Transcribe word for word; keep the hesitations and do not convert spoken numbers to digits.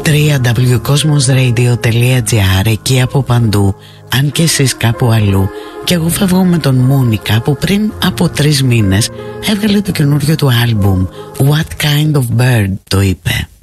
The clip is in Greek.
double-u double-u double-u τελεία κόσμος-ρέιντιο τελεία τζι άρ, εκεί από παντού, αν και εσείς κάπου αλλού. Και εγώ φεύγω με τον Μόνικα, που πριν από τρεις μήνες έβγαλε το καινούριο του άλμπουμ. What kind of bird το είπε.